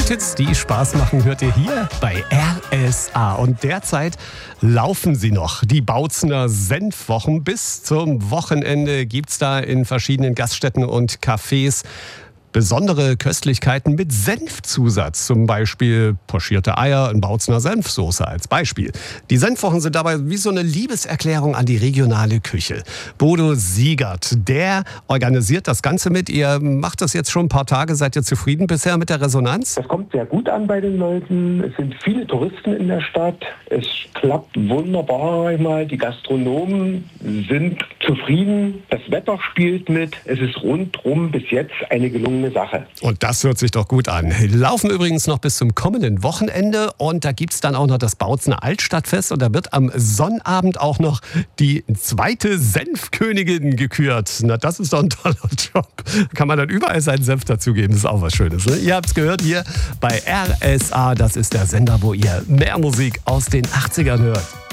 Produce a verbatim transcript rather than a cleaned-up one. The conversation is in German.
Kulthits, die Spaß machen, hört ihr hier bei R S A. Und derzeit laufen sie noch, die Bautzener Senfwochen. Bis zum Wochenende gibt es da in verschiedenen Gaststätten und Cafés besondere Köstlichkeiten mit Senfzusatz, zum Beispiel pochierte Eier in Bautzener Senfsoße als Beispiel. Die Senfwochen sind dabei wie so eine Liebeserklärung an die regionale Küche. Bodo Siegert, der organisiert das Ganze mit. Ihr macht das jetzt schon ein paar Tage. Seid ihr zufrieden bisher mit der Resonanz? Das kommt sehr gut an bei den Leuten. Es sind viele Touristen in der Stadt. Es klappt wunderbar. Einmal. Die Gastronomen sind zufrieden. Das Wetter spielt mit. Es ist rundrum bis jetzt eine gelungene Sache. Und das hört sich doch gut an. Wir laufen übrigens noch bis zum kommenden Wochenende und da gibt es dann auch noch das Bautzener Altstadtfest und da wird am Sonnabend auch noch die zweite Senfkönigin gekürt. Na, das ist doch ein toller Job. Kann man dann überall seinen Senf dazugeben, das ist auch was Schönes. Ne? Ihr habt es gehört hier bei R S A, das ist der Sender, wo ihr mehr Musik aus den achtzigern hört.